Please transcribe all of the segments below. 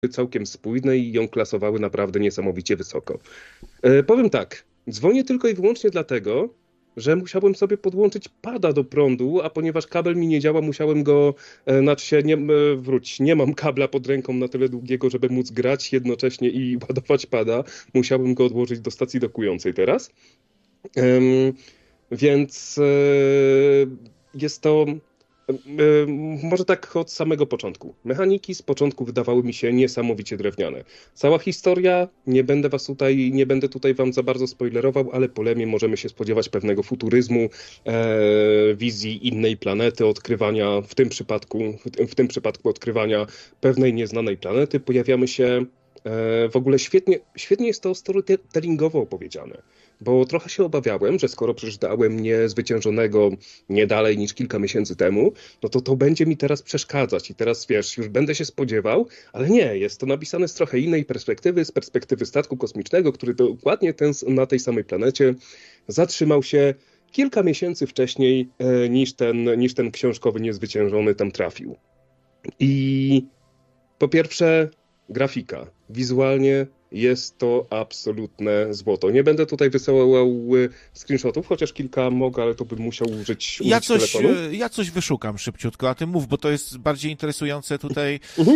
całkiem spójne i ją klasowały naprawdę niesamowicie wysoko. Powiem tak, dzwonię tylko i wyłącznie dlatego, że musiałem sobie podłączyć pada do prądu, a ponieważ kabel mi nie działa, musiałem go, znaczy się, nie mam kabla pod ręką na tyle długiego, żeby móc grać jednocześnie i ładować pada. Musiałem go odłożyć do stacji dokującej teraz. Em, więc jest to może tak od samego początku. Mechaniki z początku wydawały mi się niesamowicie drewniane. Cała historia, nie będę tutaj wam za bardzo spoilerował, ale po Lemie możemy się spodziewać pewnego futuryzmu, wizji innej planety, odkrywania, w tym przypadku odkrywania pewnej nieznanej planety. Pojawiamy się w ogóle świetnie jest to storytellingowo opowiedziane, bo trochę się obawiałem, że skoro przeczytałem Niezwyciężonego nie dalej niż kilka miesięcy temu, no to będzie mi teraz przeszkadzać i teraz, wiesz, już będę się spodziewał, ale nie, jest to napisane z trochę innej perspektywy, z perspektywy statku kosmicznego, który dokładnie na tej samej planecie zatrzymał się kilka miesięcy wcześniej niż ten książkowy Niezwyciężony tam trafił. I po pierwsze, grafika. Wizualnie jest to absolutne złoto. Nie będę tutaj wysyłał screenshotów, chociaż kilka mogę, ale to bym musiał użyć telefonu. Ja coś wyszukam szybciutko, a ty mów, bo to jest bardziej interesujące tutaj.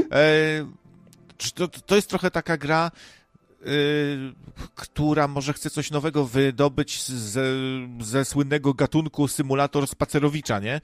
To jest trochę taka gra, która może chce coś nowego wydobyć ze słynnego gatunku symulator spacerowicza, nie?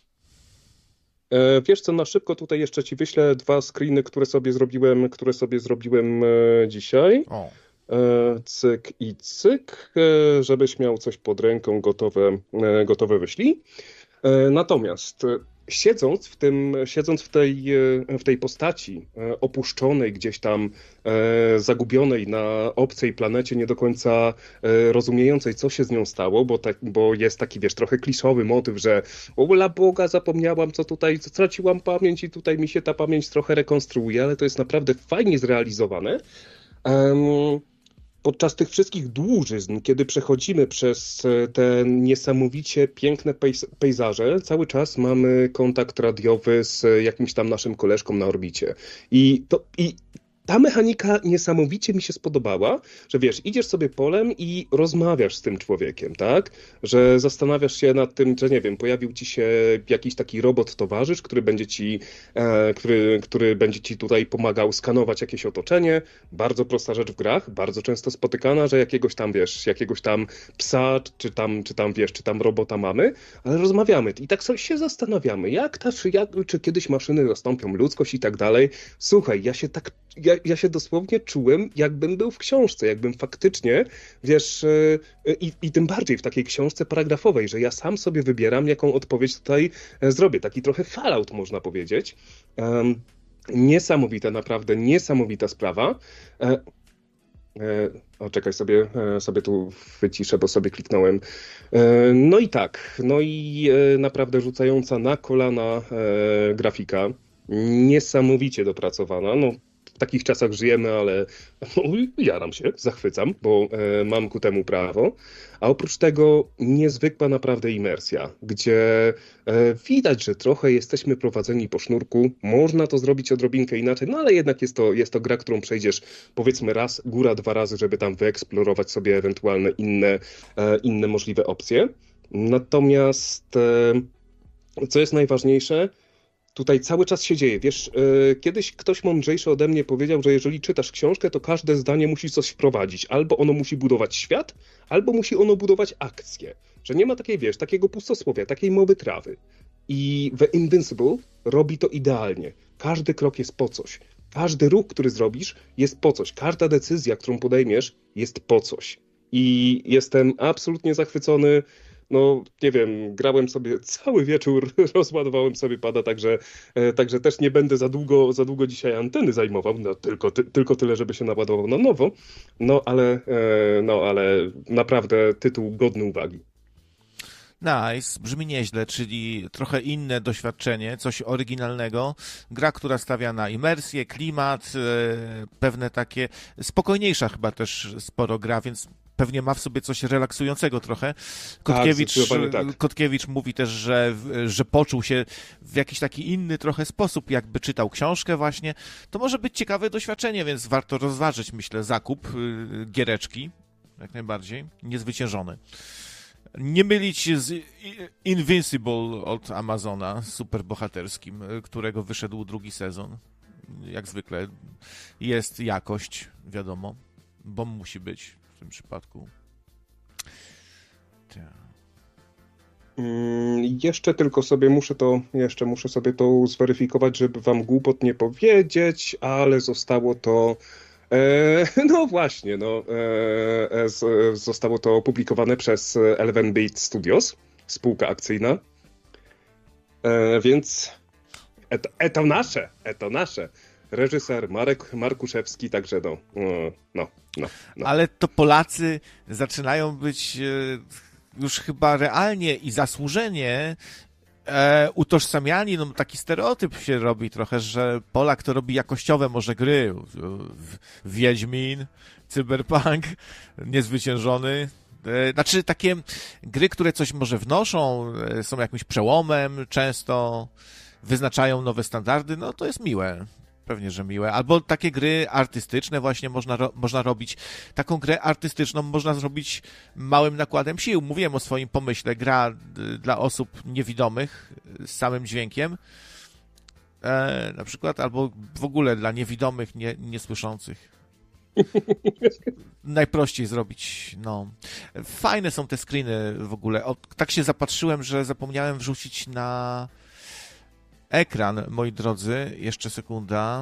Wiesz co, na szybko tutaj jeszcze ci wyślę dwa screeny, które sobie zrobiłem dzisiaj. O. Cyk i cyk, żebyś miał coś pod ręką gotowe wyślij. Natomiast siedząc w tej postaci opuszczonej, gdzieś tam zagubionej na obcej planecie, nie do końca rozumiejącej, co się z nią stało, bo jest taki, wiesz, trochę kliszowy motyw, że ola Boga, zapomniałam, co straciłam pamięć i tutaj mi się ta pamięć trochę rekonstruuje, ale to jest naprawdę fajnie zrealizowane. Podczas tych wszystkich dłużyzn, kiedy przechodzimy przez te niesamowicie piękne pejzaże, cały czas mamy kontakt radiowy z jakimś tam naszym koleżką na orbicie. I ta mechanika niesamowicie mi się spodobała, że wiesz, idziesz sobie polem i rozmawiasz z tym człowiekiem, tak? Że zastanawiasz się nad tym, że nie wiem, pojawił ci się jakiś taki robot towarzysz, który będzie ci tutaj pomagał skanować jakieś otoczenie. Bardzo prosta rzecz w grach, bardzo często spotykana, że jakiegoś tam psa, czy tam robota mamy, ale rozmawiamy i tak sobie się zastanawiamy, czy kiedyś maszyny zastąpią ludzkość i tak dalej. Słuchaj, ja się dosłownie czułem, jakbym był w książce, jakbym faktycznie, wiesz, i tym bardziej w takiej książce paragrafowej, że ja sam sobie wybieram, jaką odpowiedź tutaj zrobię. Taki trochę Fallout, można powiedzieć. Niesamowita, naprawdę niesamowita sprawa. Czekaj, sobie tu wyciszę, bo sobie kliknąłem. No i naprawdę rzucająca na kolana grafika. Niesamowicie dopracowana. No, w takich czasach żyjemy, ale jaram się, zachwycam, bo mam ku temu prawo. A oprócz tego niezwykła naprawdę imersja, gdzie widać, że trochę jesteśmy prowadzeni po sznurku. Można to zrobić odrobinkę inaczej, no ale jednak jest to gra, którą przejdziesz powiedzmy raz, góra dwa razy, żeby tam wyeksplorować sobie ewentualne inne możliwe opcje. Natomiast co jest najważniejsze, tutaj cały czas się dzieje. Wiesz, kiedyś ktoś mądrzejszy ode mnie powiedział, że jeżeli czytasz książkę, to każde zdanie musi coś wprowadzić. Albo ono musi budować świat, albo musi ono budować akcję. Że nie ma takiego pustosłowia, takiej mowy trawy. I The Invincible robi to idealnie. Każdy krok jest po coś. Każdy ruch, który zrobisz, jest po coś. Każda decyzja, którą podejmiesz, jest po coś. I jestem absolutnie zachwycony. No, nie wiem, grałem sobie cały wieczór, rozładowałem sobie pada, także też nie będę za długo dzisiaj anteny zajmował, no, tylko tyle, żeby się naładował na nowo, ale naprawdę tytuł godny uwagi. Nice, brzmi nieźle, czyli trochę inne doświadczenie, coś oryginalnego. Gra, która stawia na imersję, klimat, pewne takie, spokojniejsza chyba też sporo gra, więc pewnie ma w sobie coś relaksującego trochę. Tak. Kotkiewicz mówi też, że poczuł się w jakiś taki inny trochę sposób, jakby czytał książkę właśnie. To może być ciekawe doświadczenie, więc warto rozważyć, myślę, zakup giereczki, jak najbardziej, niezwyciężony. Nie mylić z Invincible od Amazona, superbohaterskim, którego wyszedł drugi sezon. Jak zwykle jest jakość, wiadomo, bo musi być w tym przypadku. Jeszcze tylko sobie muszę sobie to zweryfikować, żeby wam głupot nie powiedzieć, ale zostało to no właśnie, zostało to opublikowane przez Eleven Beat Studios, spółka akcyjna, więc to nasze. Reżyser Marek Markuszewski, także no. Ale to Polacy zaczynają być już chyba realnie i zasłużenie utożsamiani, no taki stereotyp się robi trochę, że Polak to robi jakościowe może gry. Wiedźmin, Cyberpunk, Niezwyciężony. Znaczy takie gry, które coś może wnoszą, są jakimś przełomem często, wyznaczają nowe standardy, no to jest miłe. Pewnie, że miłe. Albo takie gry artystyczne właśnie można robić. Taką grę artystyczną można zrobić małym nakładem sił. Mówiłem o swoim pomyśle. Gra dla osób niewidomych z samym dźwiękiem. Na przykład, albo w ogóle dla niewidomych, niesłyszących. Najprościej zrobić, no. Fajne są te screeny w ogóle. Tak się zapatrzyłem, że zapomniałem wrzucić na ekran, moi drodzy, jeszcze sekunda.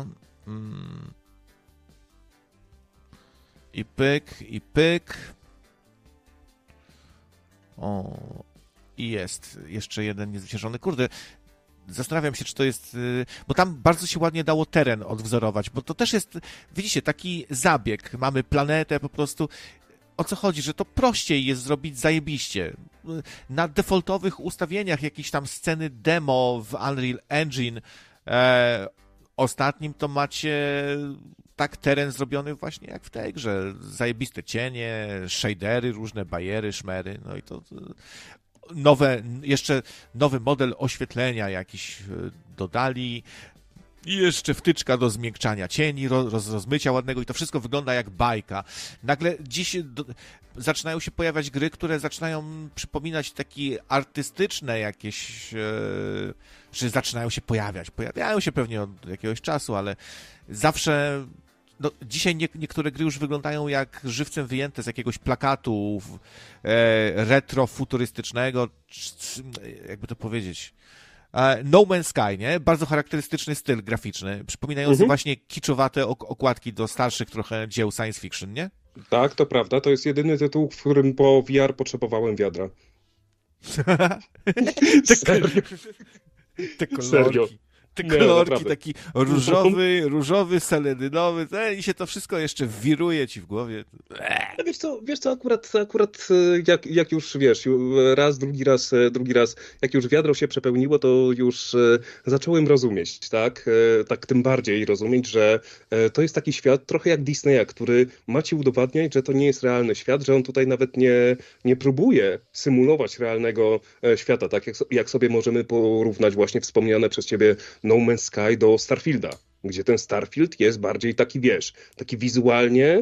I pyk. O, i jest jeszcze jeden niezwyciężony. Kurde, zastanawiam się, czy to jest... Bo tam bardzo się ładnie dało teren odwzorować, bo to też jest, widzicie, taki zabieg. Mamy planetę po prostu. O co chodzi? Że to prościej jest zrobić zajebiście. Na defaultowych ustawieniach jakieś tam sceny demo w Unreal Engine ostatnim to macie tak teren zrobiony właśnie jak w tej grze. Zajebiste cienie, shadery, różne bajery, szmery, no i to jeszcze nowy model oświetlenia jakiś dodali. I jeszcze wtyczka do zmiękczania cieni, rozmycia ładnego i to wszystko wygląda jak bajka. Nagle dziś zaczynają się pojawiać gry, które zaczynają przypominać takie artystyczne jakieś, że zaczynają się pojawiać. Pojawiają się pewnie od jakiegoś czasu, ale zawsze... No, dzisiaj niektóre gry już wyglądają jak żywcem wyjęte z jakiegoś plakatu retrofuturystycznego, jakby to powiedzieć... No Man's Sky, nie? Bardzo charakterystyczny styl graficzny, przypominający właśnie kiczowate okładki do starszych trochę dzieł science fiction, nie? Tak, to prawda. To jest jedyny tytuł, w którym po VR potrzebowałem wiadra. Serio? Te kolorki. Serio. Te kolorki, taki różowy, seledynowy, i się to wszystko jeszcze wiruje ci w głowie. Wiesz co, akurat jak już, wiesz, raz, drugi raz, jak już wiadro się przepełniło, to już zacząłem rozumieć, tak? Tak tym bardziej rozumieć, że to jest taki świat trochę jak Disneya, który ma ci udowadniać, że to nie jest realny świat, że on tutaj nawet nie próbuje symulować realnego świata, tak jak sobie możemy porównać właśnie wspomniane przez ciebie No Man's Sky do Starfielda, gdzie ten Starfield jest bardziej taki, wiesz, taki wizualnie,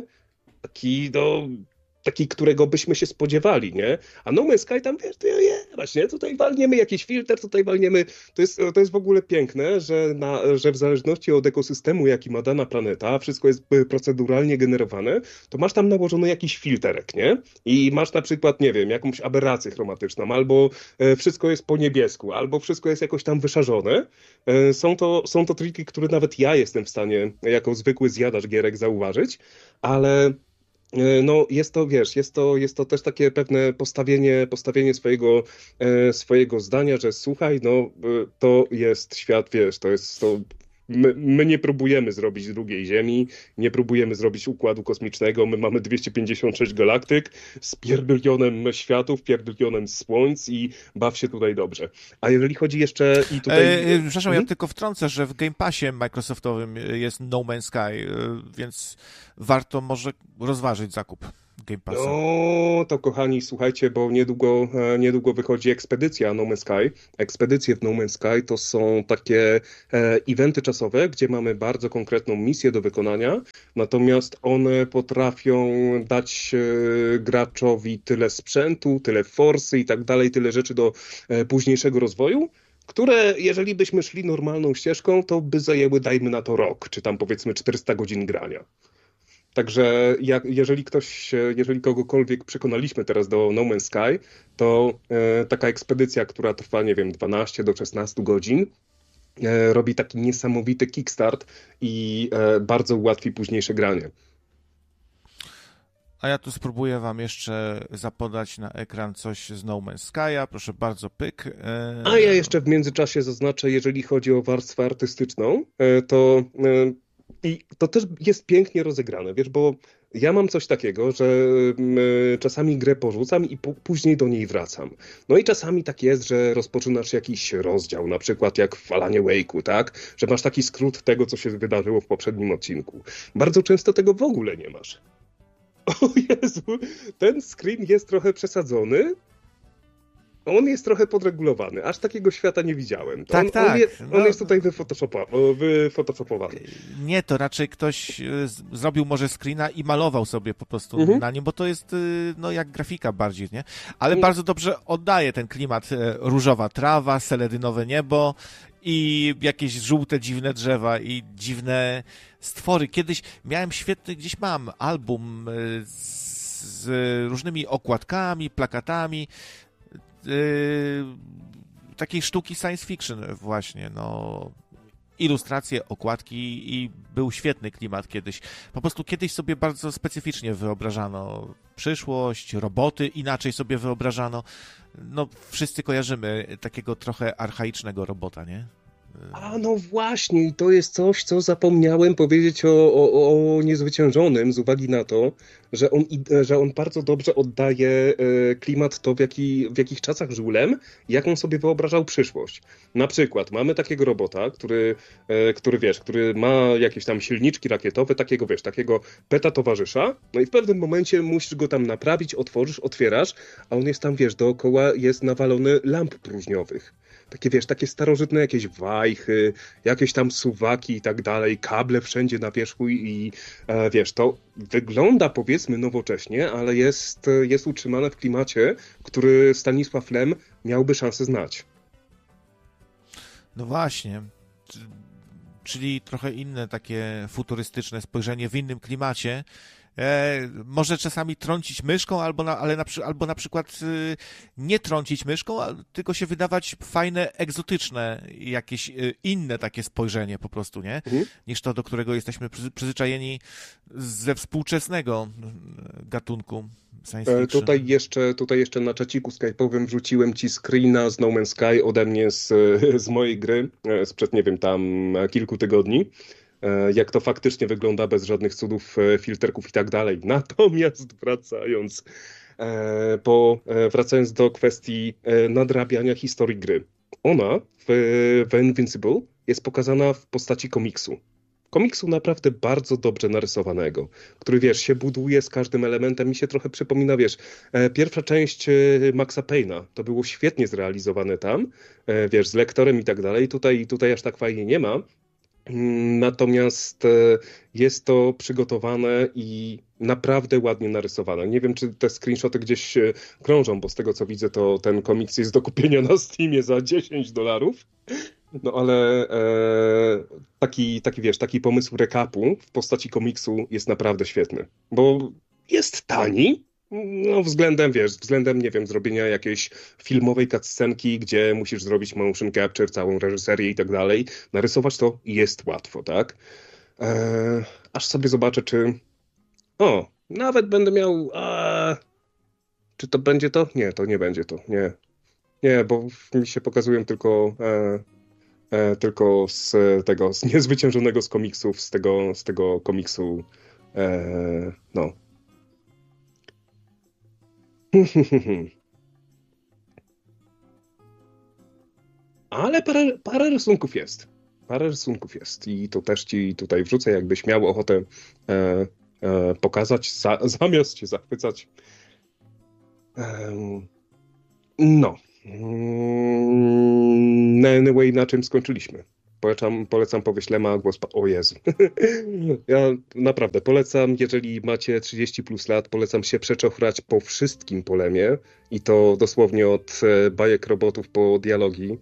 taki, którego byśmy się spodziewali, nie? A No Man's Sky tam, wiesz, właśnie, tutaj walniemy jakiś filtr, tutaj walniemy... To jest w ogóle piękne, że w zależności od ekosystemu, jaki ma dana planeta, wszystko jest proceduralnie generowane, to masz tam nałożony jakiś filterek, nie? I masz na przykład, nie wiem, jakąś aberrację chromatyczną, albo wszystko jest po niebiesku, albo wszystko jest jakoś tam wyszarzone. Są to triki, które nawet ja jestem w stanie, jako zwykły zjadacz gierek, zauważyć, ale... No jest to też takie pewne postawienie swojego zdania, że słuchaj, no to jest świat, wiesz, my nie próbujemy zrobić drugiej Ziemi, nie próbujemy zrobić układu kosmicznego, my mamy 256 galaktyk z pierdolionem światów, pierdolionem słońc i baw się tutaj dobrze. A jeżeli chodzi jeszcze i tutaj... Przepraszam, ja tylko wtrącę, że w Game Passie Microsoftowym jest No Man's Sky, więc warto może rozważyć zakup. Game Passa. No, to kochani, słuchajcie, bo niedługo wychodzi Ekspedycja No Man's Sky. Ekspedycje w No Man's Sky to są takie eventy czasowe, gdzie mamy bardzo konkretną misję do wykonania, natomiast one potrafią dać graczowi tyle sprzętu, tyle forsy i tak dalej, tyle rzeczy do późniejszego rozwoju, które jeżeli byśmy szli normalną ścieżką, to by zajęły, dajmy na to rok, czy tam powiedzmy 400 godzin grania. Także jeżeli kogokolwiek przekonaliśmy teraz do No Man's Sky, to taka ekspedycja, która trwa, nie wiem, 12 do 16 godzin, robi taki niesamowity kickstart i bardzo ułatwi późniejsze granie. A ja tu spróbuję wam jeszcze zapodać na ekran coś z No Man's Sky'a. Proszę bardzo, pyk. A ja jeszcze w międzyczasie zaznaczę, jeżeli chodzi o warstwę artystyczną, to też jest pięknie rozegrane, wiesz, bo ja mam coś takiego, że czasami grę porzucam i później do niej wracam. No i czasami tak jest, że rozpoczynasz jakiś rozdział, na przykład jak w Alanie Wake'u, tak? Że masz taki skrót tego, co się wydarzyło w poprzednim odcinku. Bardzo często tego w ogóle nie masz. O Jezu, ten screen jest trochę przesadzony. On jest trochę podregulowany. Aż takiego świata nie widziałem. Tak. On jest tutaj wyfotoshopowany. Nie, to raczej ktoś zrobił może screena i malował sobie po prostu na nim, bo to jest no jak grafika bardziej, nie? Ale bardzo dobrze oddaje ten klimat. Różowa trawa, seledynowe niebo i jakieś żółte, dziwne drzewa i dziwne stwory. Kiedyś miałem gdzieś mam album z różnymi okładkami, plakatami, takiej sztuki science fiction właśnie, no ilustracje, okładki i był świetny klimat kiedyś. Po prostu kiedyś sobie bardzo specyficznie wyobrażano przyszłość, roboty inaczej sobie wyobrażano. No wszyscy kojarzymy takiego trochę archaicznego robota, nie? A no właśnie, i to jest coś, co zapomniałem powiedzieć o Niezwyciężonym z uwagi na to, że on bardzo dobrze oddaje klimat to, w jakich czasach żył Lem, jaką sobie wyobrażał przyszłość. Na przykład mamy takiego robota, który ma jakieś tam silniczki rakietowe, takiego peta towarzysza, no i w pewnym momencie musisz go tam naprawić, otwierasz, a on jest tam, dookoła jest nawalony lamp próżniowych. Takie starożytne jakieś wajchy, jakieś tam suwaki i tak dalej, kable wszędzie na wierzchu i to wygląda powiedzmy nowocześnie, ale jest utrzymane w klimacie, który Stanisław Lem miałby szansę znać. No właśnie, czyli trochę inne takie futurystyczne spojrzenie w innym klimacie. Może czasami trącić myszką, albo na przykład nie trącić myszką, tylko się wydawać fajne, egzotyczne, jakieś inne takie spojrzenie po prostu, nie? Niż to, do którego jesteśmy przyzwyczajeni ze współczesnego gatunku science fiction. Tutaj jeszcze na czaciku skype'owym wrzuciłem ci screena z No Man's Sky ode mnie z mojej gry sprzed, nie wiem, tam kilku tygodni. Jak to faktycznie wygląda bez żadnych cudów, filterków i tak dalej. Natomiast wracając do kwestii nadrabiania historii gry. Ona w Invincible jest pokazana w postaci komiksu. Komiksu naprawdę bardzo dobrze narysowanego, który, się buduje z każdym elementem i się trochę przypomina, pierwsza część Maxa Payne'a. To było świetnie zrealizowane tam, z lektorem i tak dalej. Tutaj aż tak fajnie nie ma. Natomiast jest to przygotowane i naprawdę ładnie narysowane. Nie wiem, czy te screenshoty gdzieś krążą, bo z tego co widzę, to ten komiks jest do kupienia na Steamie za $10. No ale taki pomysł recapu w postaci komiksu jest naprawdę świetny, bo jest tani. No względem, nie wiem, zrobienia jakiejś filmowej cutscenki, gdzie musisz zrobić motion capture, całą reżyserię i tak dalej. Narysować to jest łatwo, tak? Aż sobie zobaczę, nawet będę miał... czy to będzie to? Nie, to nie będzie to. Nie, bo mi się pokazują tylko z Niezwyciężonego z komiksów, z tego komiksu, Ale parę rysunków jest. Parę rysunków jest i to też ci tutaj wrzucę, jakbyś miał ochotę pokazać, zamiast się zachwycać. No. Anyway, na czym skończyliśmy? Polecam powieść Lema, głos... O Jezu. Ja naprawdę polecam, jeżeli macie 30 plus lat, polecam się przeczochrać po wszystkim po Lemie i to dosłownie od bajek robotów po dialogi,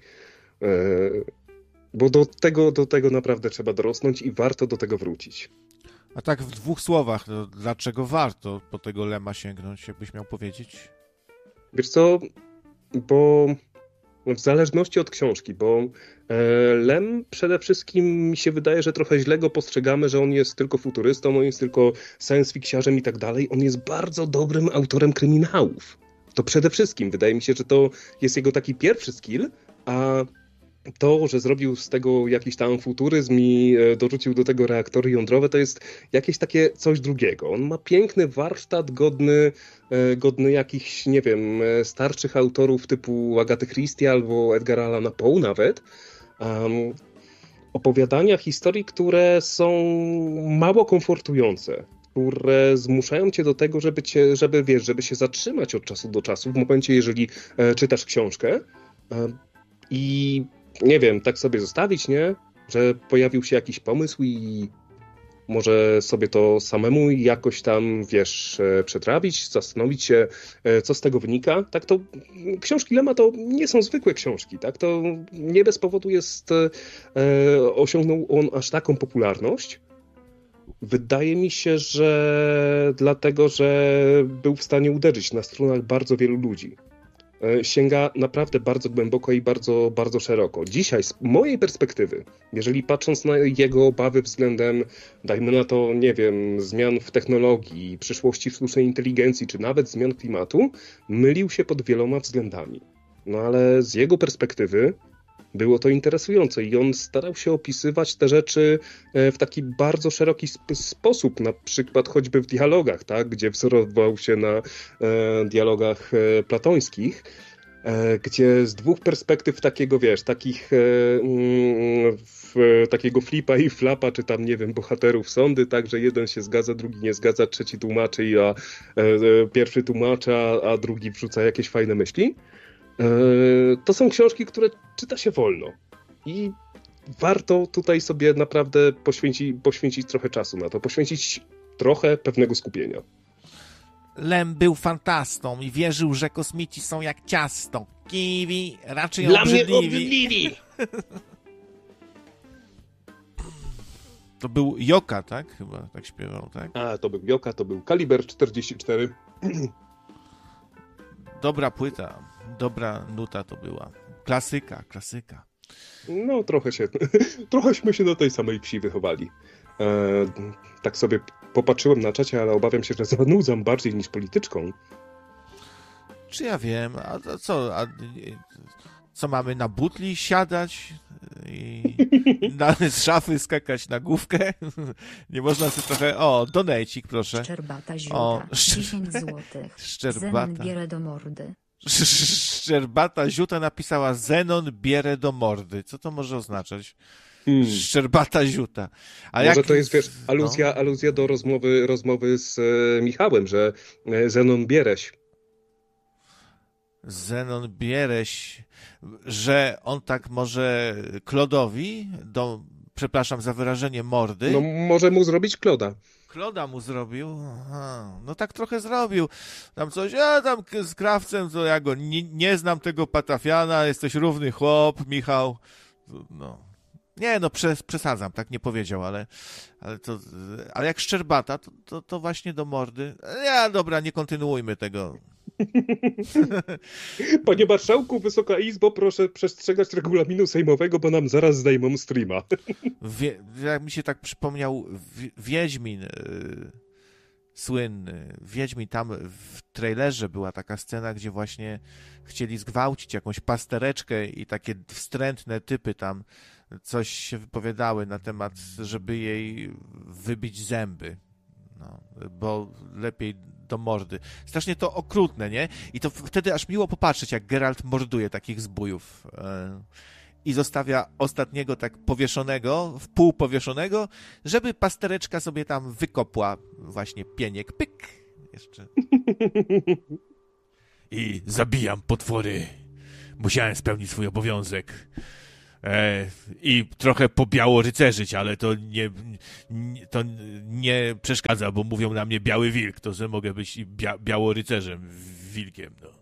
bo do tego naprawdę trzeba dorosnąć i warto do tego wrócić. A tak w 2 słowach, no, dlaczego warto po tego Lema sięgnąć, jakbyś miał powiedzieć? Wiesz co, bo w zależności od książki, bo Lem przede wszystkim mi się wydaje, że trochę źle go postrzegamy, że on jest tylko futurystą, on jest tylko science fictiarzem i tak dalej. On jest bardzo dobrym autorem kryminałów. To przede wszystkim wydaje mi się, że to jest jego taki pierwszy skill, a to, że zrobił z tego jakiś tam futuryzm i dorzucił do tego reaktory jądrowe, to jest jakieś takie coś drugiego. On ma piękny warsztat, godny jakichś, nie wiem, starszych autorów typu Agaty Christie albo Edgara Allana Poe nawet. Opowiadania historii, które są mało komfortujące, które zmuszają cię do tego, żeby się zatrzymać od czasu do czasu w momencie, jeżeli czytasz książkę i nie wiem, tak sobie zostawić, nie? Że pojawił się jakiś pomysł i może sobie to samemu jakoś tam, wiesz, przetrawić, zastanowić się, co z tego wynika. Tak to książki Lema to nie są zwykłe książki, tak? To nie bez powodu osiągnął on aż taką popularność. Wydaje mi się, że dlatego, że był w stanie uderzyć na strunach bardzo wielu ludzi. Sięga naprawdę bardzo głęboko i bardzo, bardzo szeroko. Dzisiaj, z mojej perspektywy, jeżeli patrząc na jego obawy względem, dajmy na to, nie wiem, zmian w technologii, przyszłości sztucznej inteligencji, czy nawet zmian klimatu, mylił się pod wieloma względami. No ale z jego perspektywy było to interesujące i on starał się opisywać te rzeczy w taki bardzo szeroki sposób, na przykład choćby w dialogach, tak, gdzie wzorował się na dialogach platońskich, gdzie z 2 perspektyw takiego, wiesz, takiego flipa i flapa, czy tam, nie wiem, bohaterów sądy, tak, że jeden się zgadza, drugi nie zgadza, trzeci tłumaczy, a pierwszy tłumaczy, a drugi wrzuca jakieś fajne myśli. To są książki, które czyta się wolno i warto tutaj sobie naprawdę poświęcić trochę czasu na to, poświęcić trochę pewnego skupienia. Lem był fantastą i wierzył, że kosmici są jak ciasto. Kiwi, raczej Dla mnie obrzydliwi. obrzydliwi! To był Joka, tak? Chyba tak śpiewał, tak? A, to był Joka, to był Kaliber 44. Dobra płyta, dobra nuta to była. Klasyka. No, trochęśmy się do tej samej wsi wychowali. Tak sobie popatrzyłem na czacie, ale obawiam się, że zanudzam bardziej niż polityczką. Czy ja wiem, a co? Co mamy na butli siadać i z szafy skakać na główkę? Nie można sobie trochę... O, donejcik, proszę. Szczerbata ziuta, 10 złotych. Szczerbata. Zenon bierę do mordy. Szczerbata ziuta napisała Zenon bierę do mordy. Co to może oznaczać? Szczerbata ziuta. A może to jest, wiesz, aluzja do rozmowy z Michałem, że Zenon Biereś. Zenon Biereś, że on tak może Klodowi, przepraszam za wyrażenie, mordy. No może mu zrobić Kloda. Kloda mu zrobił? Aha, no tak trochę zrobił. Tam coś, tam z krawcem, to ja go nie znam tego patafiana, jesteś równy chłop, Michał. No. Nie, no przesadzam, tak nie powiedział, ale jak Szczerbata, to właśnie do mordy. Dobra, nie kontynuujmy tego. Panie marszałku, Wysoka Izbo, proszę przestrzegać regulaminu sejmowego, bo nam zaraz zdejmą streama. Jak mi się tak przypomniał Wiedźmin słynny. Wiedźmin, tam w trailerze była taka scena, gdzie właśnie chcieli zgwałcić jakąś pastereczkę i takie wstrętne typy tam coś się wypowiadały na temat, żeby jej wybić zęby. No, bo lepiej do mordy. Strasznie to okrutne, nie? I to wtedy aż miło popatrzeć, jak Geralt morduje takich zbójów. i zostawia ostatniego tak powieszonego, w pół powieszonego, żeby pastereczka sobie tam wykopła właśnie pieniek. Pyk! Jeszcze. I zabijam potwory. Musiałem spełnić swój obowiązek. I trochę pobiałorycerzyć, ale to nie przeszkadza, bo mówią na mnie biały wilk, to że mogę być i białorycerzem, wilkiem, no.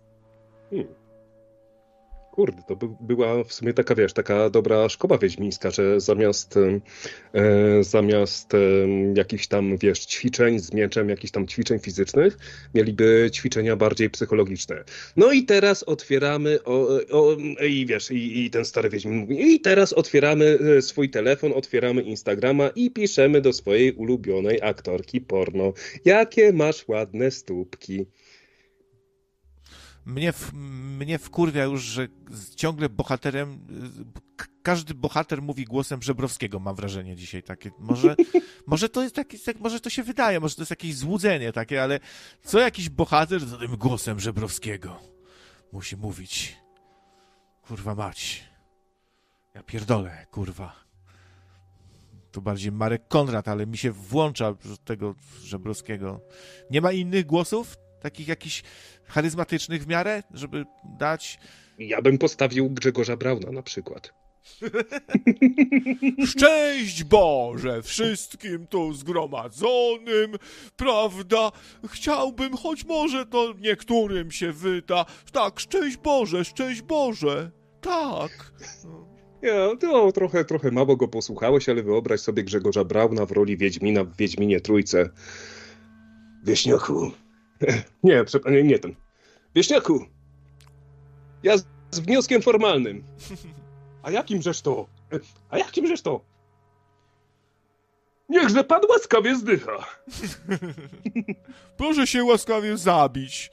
Kurde, to była w sumie taka, wiesz, taka dobra szkoła wiedźmińska, że zamiast jakichś tam, wiesz, ćwiczeń z mieczem, jakichś tam ćwiczeń fizycznych, mieliby ćwiczenia bardziej psychologiczne. No i teraz otwieramy, i wiesz, i ten stary wiedźmin mówi, i teraz otwieramy swój telefon, otwieramy Instagrama i piszemy do swojej ulubionej aktorki porno. Jakie masz ładne stópki. Mnie wkurwia już, że ciągle bohaterem, każdy bohater mówi głosem Żebrowskiego, mam wrażenie dzisiaj takie. Może to jest taki, może to się wydaje, może to jest jakieś złudzenie takie, ale co jakiś bohater z tym głosem Żebrowskiego musi mówić. Kurwa mać. Ja pierdolę, kurwa. To bardziej Marek Konrad, ale mi się włącza tego Żebrowskiego. Nie ma innych głosów? Takich jakichś charyzmatycznych w miarę, żeby dać... Ja bym postawił Grzegorza Brauna na przykład. Szczęść Boże wszystkim tu zgromadzonym, prawda? Chciałbym, choć może to niektórym się wyda. Tak, szczęść Boże, tak. Ja, to trochę mało go posłuchałeś, ale wyobraź sobie Grzegorza Brauna w roli Wiedźmina w Wiedźminie Trójce. Wieśniaku... Nie ten. Wieśniaku, ja z wnioskiem formalnym. A jakimżeż to? Niechże pan łaskawie zdycha. Proszę się łaskawie zabić.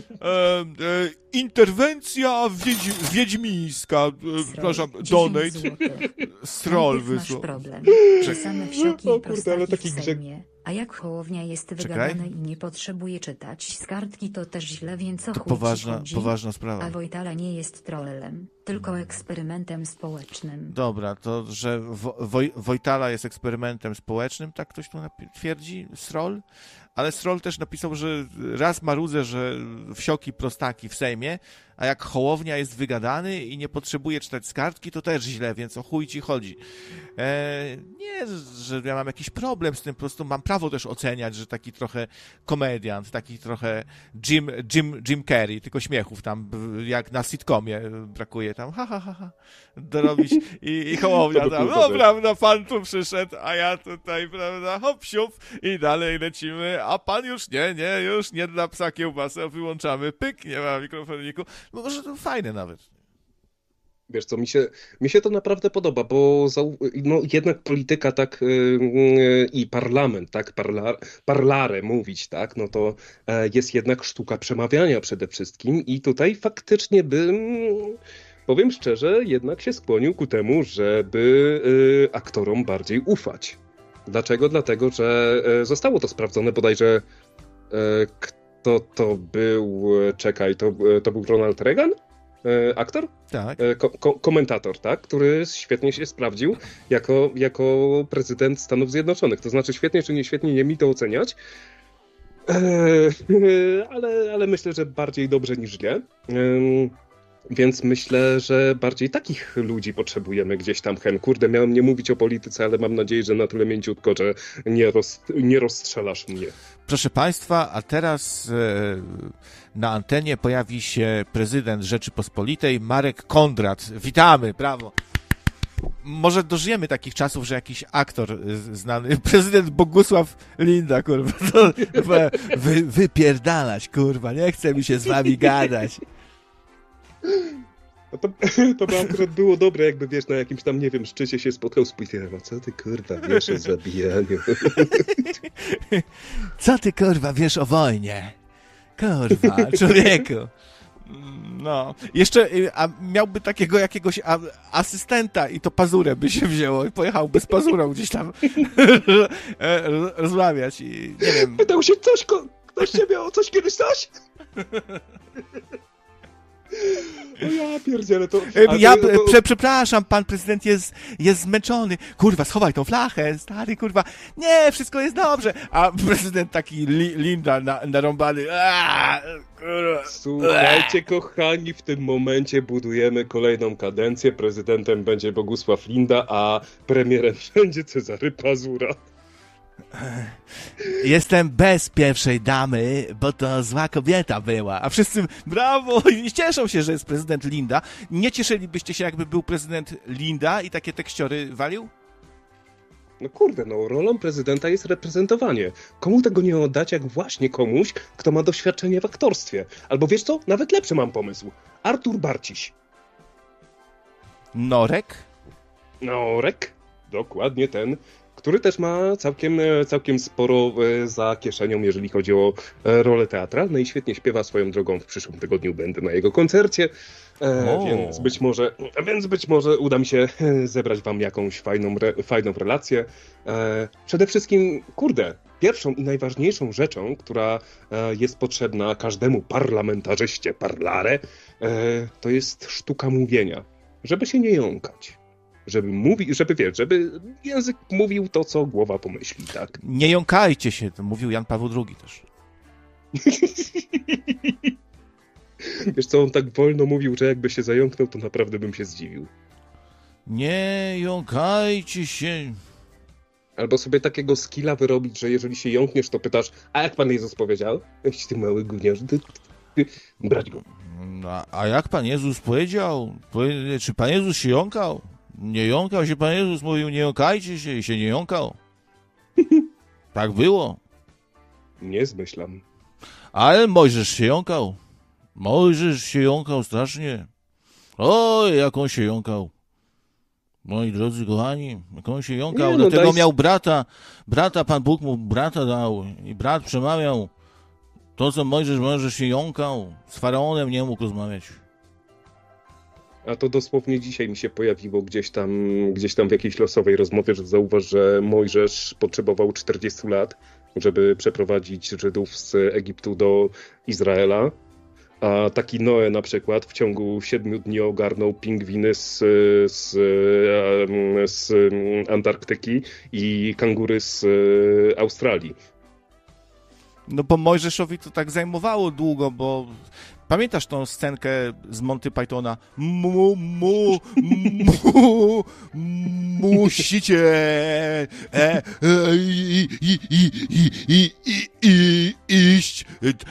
Interwencja wiedźmińska. Przepraszam, donate. Stroll wysłał. Problem. Że same wsioki i prostaki w Sejmie. A jak Hołownia jest wygadana i nie potrzebuje czytać z kartki, to też źle, więc o chuj chodzi. Poważna sprawa. A Wojtala nie jest trollem, tylko eksperymentem społecznym. Dobra, to, że Wojtala jest eksperymentem społecznym, tak ktoś tu twierdzi? Stroll? Ale Stroll też napisał, że raz marudzę, że wsioki prostaki w Sejmie, a jak Hołownia jest wygadany i nie potrzebuje czytać z kartki, to też źle, więc o chuj ci chodzi. Nie, że ja mam jakiś problem z tym, po prostu mam prawo też oceniać, że taki trochę komediant, taki trochę Jim Carrey, tylko śmiechów tam, jak na sitcomie brakuje tam, dorobić i Hołownia tam, no prawda, pan tu przyszedł, a ja tutaj, prawda, hop, siup i dalej lecimy, a pan już nie dla psa kiełbasę, wyłączamy, pyk, nie ma mikrofoniku. No może to fajne nawet. Wiesz co, mi się to naprawdę podoba, bo jednak polityka tak i parlament, tak, parlare mówić, tak, no to jest jednak sztuka przemawiania przede wszystkim i tutaj faktycznie powiem szczerze, jednak się skłonił ku temu, żeby aktorom bardziej ufać. Dlaczego? Dlatego, że zostało to sprawdzone bodajże, kto to był, to był Ronald Reagan? Aktor? Tak. Komentator, tak? Który świetnie się sprawdził jako prezydent Stanów Zjednoczonych. To znaczy świetnie czy nieświetnie, nie mi to oceniać. Ale myślę, że bardziej dobrze niż źle. Więc myślę, że bardziej takich ludzi potrzebujemy gdzieś tam. Kurde, miałem nie mówić o polityce, ale mam nadzieję, że na tyle mięciutko, że nie rozstrzelasz mnie. Proszę Państwa, a teraz na antenie pojawi się prezydent Rzeczypospolitej Marek Konrad. Witamy, brawo. Może dożyjemy takich czasów, że jakiś aktor znany, prezydent Bogusław Linda, kurwa, to wypierdalać, kurwa, nie chce mi się z wami gadać. No to by akurat było dobre, jakby, wiesz, na jakimś tam, nie wiem, szczycie się spotkał z Putinem. A co ty, kurwa, wiesz o zabijaniu? Co ty, kurwa, wiesz o wojnie? Kurwa, człowieku. No. Jeszcze miałby takiego jakiegoś asystenta i to pazurę by się wzięło i pojechałby z pazurą gdzieś tam rozmawiać i nie wiem. Pytał się ktoś ciebie o coś kiedyś coś? O ja pierdzielę to... Przepraszam, pan prezydent jest zmęczony. Kurwa, schowaj tą flachę, stary, kurwa. Nie, wszystko jest dobrze. A prezydent taki Linda narąbany. Kurwa. Słuchajcie, kochani, w tym momencie budujemy kolejną kadencję. Prezydentem będzie Bogusław Linda, a premierem będzie Cezary Pazura. Jestem bez pierwszej damy, bo to zła kobieta była. A wszyscy brawo i cieszą się, że jest prezydent Linda. Nie cieszylibyście się, jakby był prezydent Linda i takie tekściory walił? No kurde, no rolą prezydenta jest reprezentowanie. Komu tego nie oddać, jak właśnie komuś, kto ma doświadczenie w aktorstwie? Albo wiesz co? Nawet lepszy mam pomysł. Artur Barciś. Norek? Norek? Dokładnie ten, który też ma całkiem sporo za kieszenią, jeżeli chodzi o role teatralne i świetnie śpiewa swoją drogą. W przyszłym tygodniu będę na jego koncercie, więc być może uda mi się zebrać wam jakąś fajną relację. Przede wszystkim, kurde, pierwszą i najważniejszą rzeczą, która jest potrzebna każdemu parlamentarzyście, parlare, to jest sztuka mówienia, żeby się nie jąkać. Żeby język mówił to, co głowa pomyśli, tak? Nie jąkajcie się, to mówił Jan Paweł II też. Wiesz co, on tak wolno mówił, że jakby się zająknął, to naprawdę bym się zdziwił. Nie jąkajcie się. Albo sobie takiego skilla wyrobić, że jeżeli się jąkniesz, to pytasz, a jak Pan Jezus powiedział? Jakiś ty mały gówniarz, brać go. A jak Pan Jezus powiedział? Czy Pan Jezus się jąkał? Nie jąkał się Pan Jezus, mówił nie jąkajcie się i się nie jąkał. Tak było. Nie zmyślam. Ale Mojżesz się jąkał. Mojżesz się jąkał strasznie. Oj, jak on się jąkał. Moi drodzy kochani, jak on się jąkał. Dlatego miał brata. Brata Pan Bóg mu brata dał. I brat przemawiał. To, co Mojżesz się jąkał. Z Faraonem nie mógł rozmawiać. A to dosłownie dzisiaj mi się pojawiło gdzieś tam w jakiejś losowej rozmowie, że zauważ, że Mojżesz potrzebował 40 lat, żeby przeprowadzić Żydów z Egiptu do Izraela, a taki Noe na przykład w ciągu 7 dni ogarnął pingwiny z Antarktyki i kangury z Australii. No bo Mojżeszowi to tak zajmowało długo, bo pamiętasz tą scenkę z Monty Pythona? Musicie iść.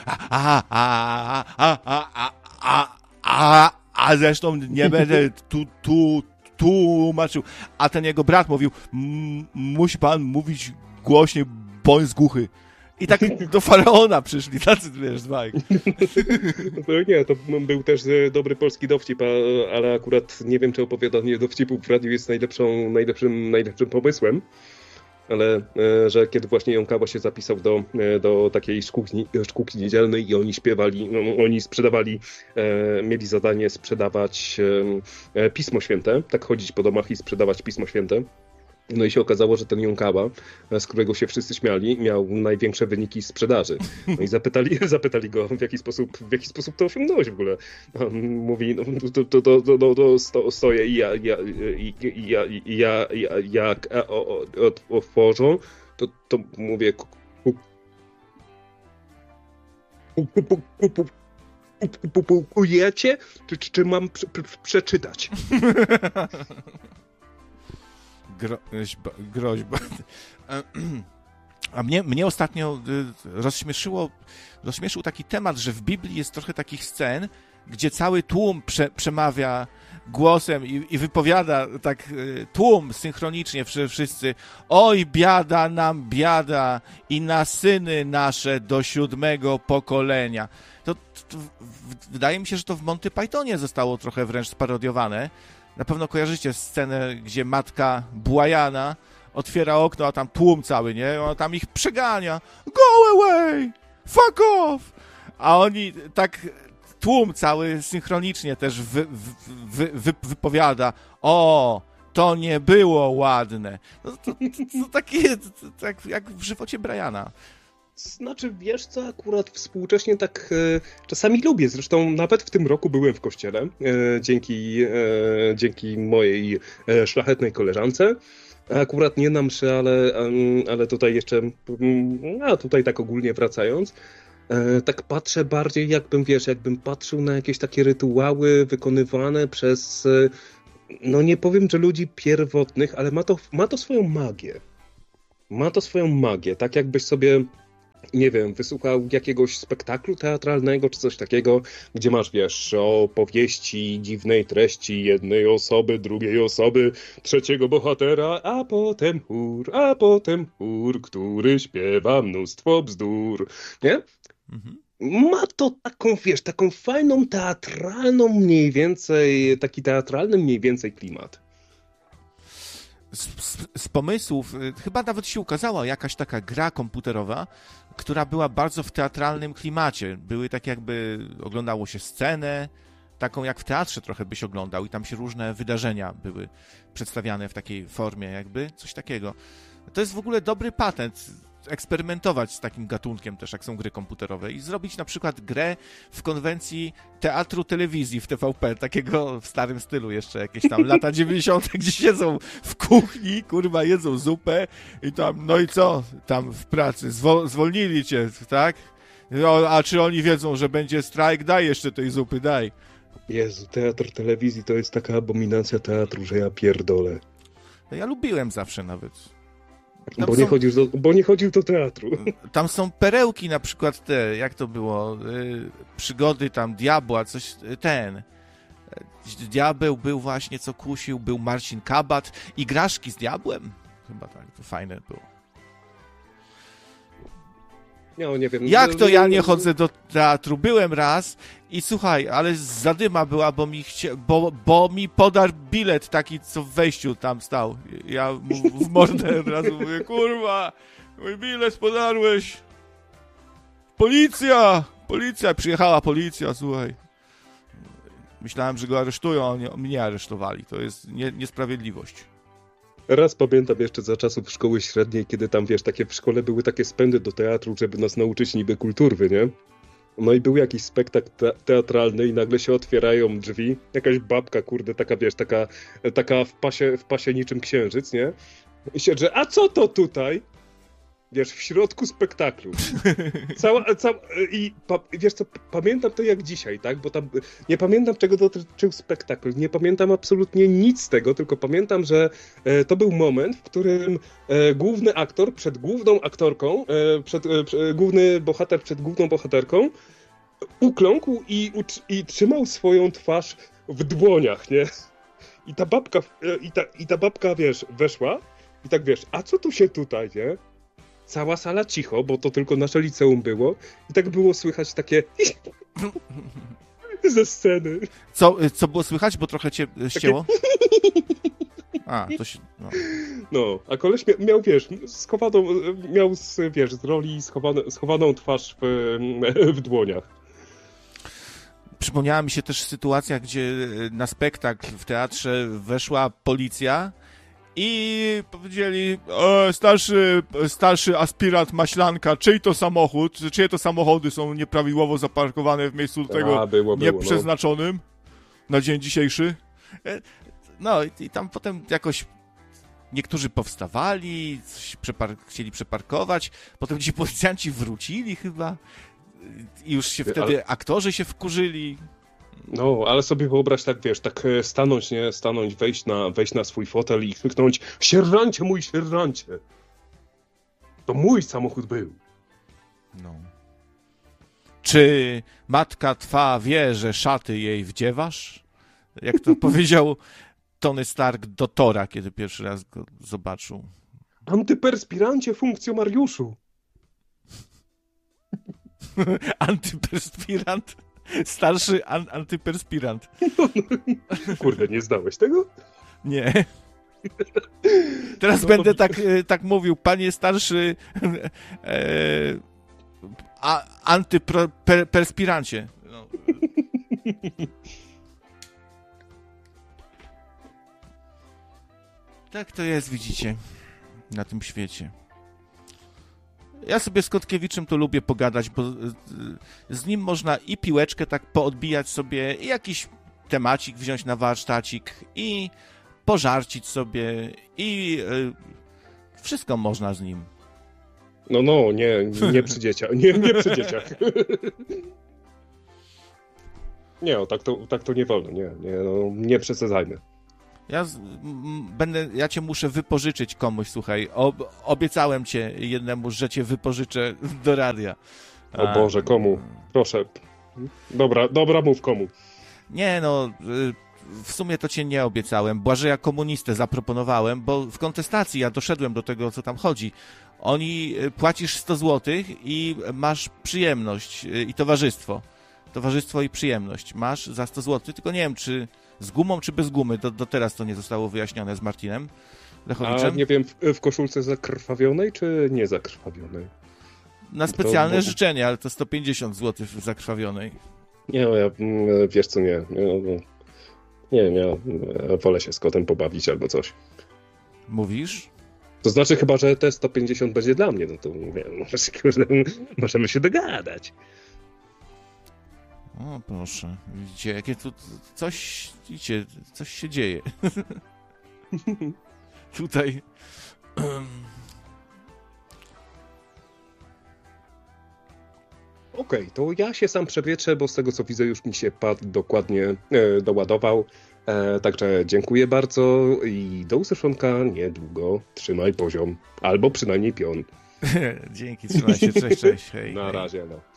A zresztą nie będę tłumaczył. A ten jego brat mówił, musi pan mówić głośniej, bo jest głuchy. I tak do Faraona przyszli, tacy, wiesz, dwaj. To nie, to był też dobry polski dowcip, ale akurat nie wiem, czy opowiadanie dowcipów w radiu jest najlepszym pomysłem. Ale że kiedy właśnie Jąkawa się zapisał do takiej szkółki niedzielnej i oni sprzedawali, mieli zadanie sprzedawać Pismo Święte, tak chodzić po domach i sprzedawać Pismo Święte. No i się okazało, że ten Jąkawa, z którego się wszyscy śmiali, miał największe wyniki sprzedaży. No i zapytali go, w jaki sposób to osiągnąłeś w ogóle. On mówi, to stoję i jak otworzą, to mówię, kupujecie, czy mam przeczytać? Groźba. A mnie ostatnio rozśmieszył taki temat, że w Biblii jest trochę takich scen, gdzie cały tłum przemawia głosem i wypowiada tak tłum synchronicznie wszyscy. Oj, biada nam, biada i na syny nasze do 7. pokolenia. To wydaje mi się, że to w Monty Pythonie zostało trochę wręcz sparodiowane. Na pewno kojarzycie scenę, gdzie matka Błajana otwiera okno, a tam tłum cały, nie? Ona tam ich przegania. Go away! Fuck off! A oni tak, tłum cały synchronicznie też wypowiada. O, to nie było ładne. To takie, tak jak w żywocie Briana. Znaczy, wiesz co, akurat współcześnie tak czasami lubię. Zresztą nawet w tym roku byłem w kościele dzięki mojej szlachetnej koleżance. Akurat nie na mszy, ale tutaj jeszcze, tutaj tak ogólnie wracając, tak patrzę bardziej jakbym patrzył na jakieś takie rytuały wykonywane przez, no nie powiem, że ludzi pierwotnych, ale ma to swoją magię. Ma to swoją magię, tak jakbyś sobie, nie wiem, wysłuchał jakiegoś spektaklu teatralnego czy coś takiego, gdzie masz, wiesz, opowieści dziwnej treści jednej osoby, drugiej osoby, trzeciego bohatera, a potem chór, który śpiewa mnóstwo bzdur, nie? Mhm. Ma to taką, wiesz, taką fajną teatralną mniej więcej, taki teatralny mniej więcej klimat. Z pomysłów, chyba nawet się ukazała jakaś taka gra komputerowa, która była bardzo w teatralnym klimacie. Były tak jakby, oglądało się scenę, taką jak w teatrze trochę byś oglądał i tam się różne wydarzenia były przedstawiane w takiej formie jakby, coś takiego. To jest w ogóle dobry patent, eksperymentować z takim gatunkiem też, jak są gry komputerowe i zrobić na przykład grę w konwencji teatru telewizji w TVP, takiego w starym stylu jeszcze, jakieś tam lata 90., gdzie siedzą w kuchni, kurwa, jedzą zupę i tam, no i co, tam w pracy, zwolnili cię, tak? No, a czy oni wiedzą, że będzie strajk? Daj jeszcze tej zupy, daj. Jezu, teatr telewizji to jest taka abominacja teatru, że ja pierdolę. No ja lubiłem zawsze nawet. Bo nie chodził do teatru. Tam są perełki na przykład te, jak to było, przygody tam diabła, coś, diabeł był właśnie, co kusił, był Marcin Kabat, Igraszki z diabłem, chyba tak, to fajne było. No, nie wiem. Jak to ja nie chodzę do teatru? Byłem raz i słuchaj, ale zadyma była, bo mi podarł bilet taki, co w wejściu tam stał. Ja w mordę od razu mówię, kurwa, mój bilet podarłeś. Policja! Przyjechała policja, słuchaj. Myślałem, że go aresztują, a mnie aresztowali. To jest niesprawiedliwość. Raz pamiętam jeszcze za czasów szkoły średniej, kiedy tam, wiesz, takie w szkole były takie spędy do teatru, żeby nas nauczyć niby kulturwy, nie? No i był jakiś spektakl teatralny i nagle się otwierają drzwi, jakaś babka, kurde, taka, wiesz, taka w pasie niczym księżyc, nie? I siedzi, a co to tutaj? Wiesz, w środku spektaklu. Wiesz co, pamiętam to jak dzisiaj, tak? Bo tam nie pamiętam, czego dotyczył spektakl. Nie pamiętam absolutnie nic z tego, tylko pamiętam, że to był moment, w którym główny aktor przed główną aktorką, główny bohater przed główną bohaterką ukląkł i trzymał swoją twarz w dłoniach, nie? I ta babka, wiesz, weszła i tak, wiesz, a co tu się tutaj, nie? Cała sala cicho, bo to tylko nasze liceum było. I tak było słychać takie ze sceny. Co było słychać? Bo trochę cię ścięło? A, to się... No, a koleś miał, wiesz, z roli schowaną twarz w dłoniach. Przypomniała mi się też sytuacja, gdzie na spektakl w teatrze weszła policja i powiedzieli, starszy aspirant Maślanka, czyj to samochód, czyje to samochody są nieprawidłowo zaparkowane w miejscu do tego nieprzeznaczonym na dzień dzisiejszy. No i tam potem jakoś niektórzy powstawali, chcieli przeparkować, potem ci policjanci wrócili chyba i już się wtedy aktorzy się wkurzyli. No, ale sobie wyobraź tak, wiesz, tak stanąć, wejść na swój fotel i krzyknąć: sierżancie, mój sierżancie! To mój samochód był. No. Czy matka twa wie, że szaty jej wdziewasz? Jak to powiedział Tony Stark do Tora, kiedy pierwszy raz go zobaczył. Antyperspirancie, funkcjonariuszu! Antyperspirant? Starszy antyperspirant. Kurde, nie znałeś tego? Nie. Teraz będę tak mówił, panie starszy antyperspirancie. No. Tak to jest, widzicie, na tym świecie. Ja sobie z Kotkiewiczem to lubię pogadać, bo z nim można i piłeczkę tak poodbijać sobie, i jakiś temacik wziąć na warsztacik, i pożarcić sobie, i wszystko można z nim. No, nie przy dzieciach. Nie przy dzieciach. Nie, tak to nie wolno, nie przesadzajmy. Ja cię muszę wypożyczyć komuś, słuchaj. Obiecałem cię jednemu, że cię wypożyczę do radia. O Boże, komu? Proszę. Dobra, mów komu. Nie, no, w sumie to cię nie obiecałem. Błażeja Komunistę zaproponowałem, bo w kontestacji ja doszedłem do tego, o co tam chodzi. Płacisz 100 zł i masz przyjemność i towarzystwo. Towarzystwo i przyjemność masz za 100 zł, tylko nie wiem, czy z gumą, czy bez gumy. Do teraz to nie zostało wyjaśnione z Martinem Lechowiczem. A nie wiem, w koszulce zakrwawionej, czy nie zakrwawionej? Na specjalne życzenia, ale to 150 zł zakrwawionej. Nie, wiesz co, nie wiem, ja wolę się z kotem pobawić albo coś. Mówisz? To znaczy chyba, że te 150 będzie dla mnie, no to wiem, możemy się dogadać. O, proszę. Widzicie, jakie tu coś się dzieje. Tutaj. Okej, to ja się sam przewietrzę, bo z tego co widzę już mi się pad dokładnie doładował. Także dziękuję bardzo i do usłyszonka niedługo. Trzymaj poziom, albo przynajmniej pion. Dzięki, trzymaj się, cześć, hej. Na razie, no.